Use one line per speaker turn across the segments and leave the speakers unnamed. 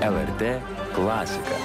LRT klasika.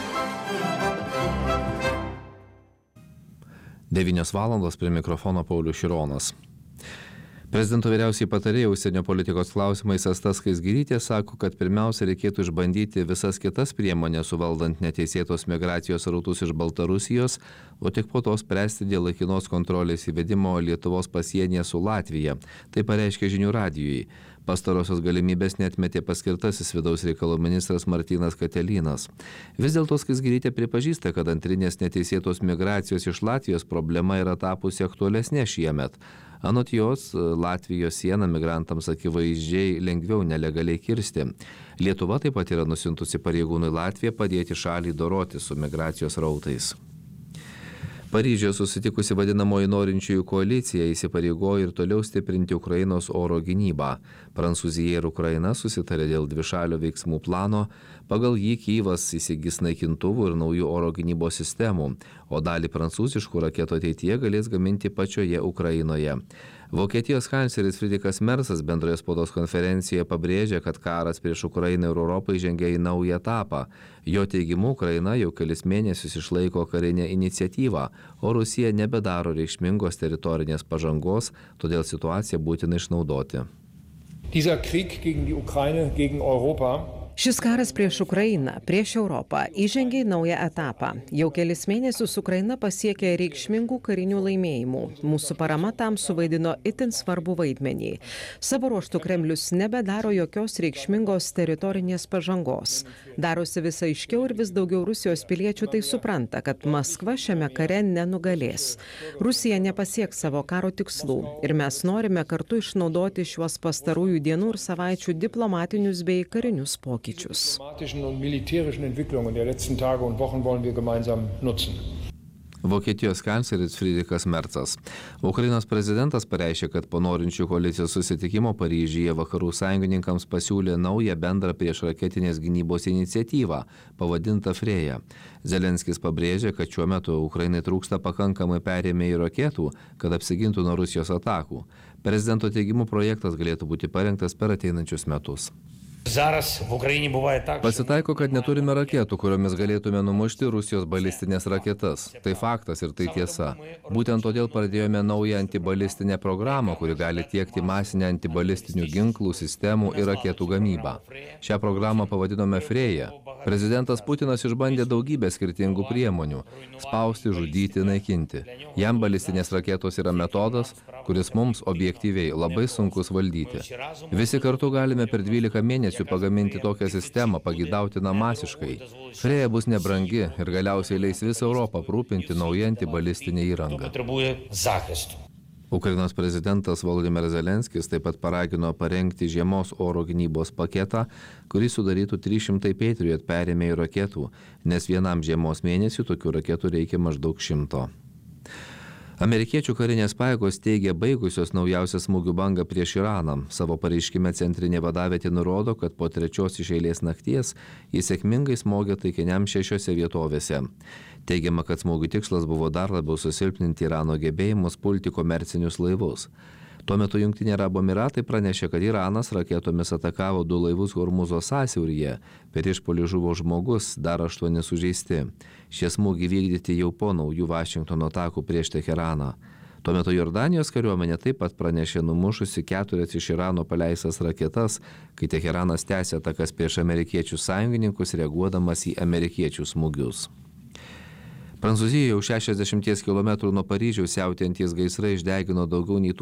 9 valandos prie mikrofono Paulius Šironas. Prezidento vyriausiai patarėja užsienio politikos klausimais Asta Skaisgirytė sako, kad pirmiausia reikėtų išbandyti visas kitas priemonės suvaldant neteisėtos migracijos srautus iš Baltarusijos, o tik po to spręsti dėl laikinos kontrolės įvedimo Lietuvos pasienyje su Latvija. Tai pareiškė Žinių radijui. Pastarosios galimybės neatmetė paskirtasis vidaus reikalų ministras Martynas Katelynas. Vis dėlto Skaisgirytė pripažįsta, kad antrinės neteisėtos migracijos iš Latvijos problema yra tapusi aktualesnė šiemet. Anot jos, Latvijos sieną migrantams akivaizdžiai lengviau nelegaliai kirsti. Lietuva taip pat yra nusiuntusi pareigūnui Latviją padėti šaliai doroti su migracijos rautais. Paryžiuje susitikusi vadinamoji norinčiųjų koalicija įsipareigojo ir toliau stiprinti Ukrainos oro gynybą. Prancūzija ir Ukraina susitarė dėl dvišalio veiksmų plano, pagal jį Kyjivas įsigys naikintuvų ir naujų oro gynybos sistemų, o dalį prancūziškų raketų ateityje galės gaminti pačioje Ukrainoje. Vokietijos kancleris Friedrichas Merzas bendroje spaudos konferencijoje pabrėžė, kad karas prieš Ukrainą ir Europą įžengė į naują etapą. Jo teigimu, Ukraina jau kelis mėnesius išlaiko karinę iniciatyvą, o Rusija nebedaro reikšmingos teritorinės pažangos, todėl situaciją būtina išnaudoti.
Dieser Krieg gegen die Ukraine, gegen Europa.
Šis karas prieš Ukrainą, prieš Europą įžengė į naują etapą. Jau kelis mėnesius Ukraina pasiekė reikšmingų karinių laimėjimų. Mūsų parama tam suvaidino itin svarbų vaidmenį. Savo ruožtu Kremlius nebedaro jokios reikšmingos teritorinės pažangos. Darosi vis aiškiau ir vis daugiau Rusijos piliečių tai supranta, kad Maskva šiame kare nenugalės. Rusija nepasieks savo karo tikslų ir mes norime kartu išnaudoti šiuos pastarųjų dienų ir savaičių diplomatinius bei karinius pokyčius.
Vokietijos kancleris Friedrichas Merzas. Ukrainos prezidentas pareiškė, kad po norinčių koalicijos susitikimo Paryžiuje vakarų sąjungininkams pasiūlė naują bendrą priešraketinės gynybos iniciatyvą, pavadintą Freja. Zelenskis pabrėžė, kad šiuo metu Ukrainai trūksta pakankamai perėmėjų raketų, kad apsigintų nuo Rusijos atakų. Prezidento teigimu projektas galėtų būti parengtas per ateinančius metus. Pasitaiko, kad neturime raketų, kuriomis galėtume numušti Rusijos balistinės raketas. Tai faktas ir tai tiesa. Būtent todėl pradėjome naują antibalistinę programą, kuri gali tiekti masinę antibalistinių ginklų, sistemų ir raketų gamybą. Šią programą pavadinome Freja. Prezidentas Putinas išbandė daugybę skirtingų priemonių – spausti, žudyti, naikinti. Jam balistinės raketos yra metodas, kuris mums objektyviai labai sunkus valdyti. Visi kartu galime per 12 mėnesių pagaminti tokią sistemą, pagidautiną masiškai. Freja bus nebrangi ir galiausiai leis visą Europą aprūpinti naują antibalistinę įrangą. Ukrainos prezidentas Volodymyras Zelenskis taip pat paragino parengti žiemos oro gynybos paketą, kurį sudarytų 300 Patriot perėmėjų raketų, nes vienam žiemos mėnesiui tokių raketų reikia maždaug 100. Amerikiečių karinės pajėgos teigia baigusios naujausią smūgių bangą prieš Iraną. Savo pareiškime centrinė vadavietė nurodo, kad po 3 iš eilės nakties jis sėkmingai smogė taikiniams 6 vietovėse. Teigiama, kad smūgių tikslas buvo dar labiau susilpninti Irano gebėjimus pulti komercinius laivus. Tuo metu Jungtiniai Arabų Emyratai pranešė, kad Iranas raketomis atakavo 2 laivus Hormuzo sąsiauryje. Per išpuolį žuvo žmogus, dar 8 sužeisti. Šie smūgiai vykdyti jau po naujų Vašingtono atakų prieš Teheraną. Tuo metu Jordanijos kariuomenė taip pat pranešė numušusi 4 iš Irano paleistas raketas, kai Teheranas tęsė atakas prieš amerikiečių sąjungininkus, reaguodamas į amerikiečių smūgius. Prancūzijoje jau 60 km nuo Paryžiaus siautėjantys gaisrai išdegino daugiau nei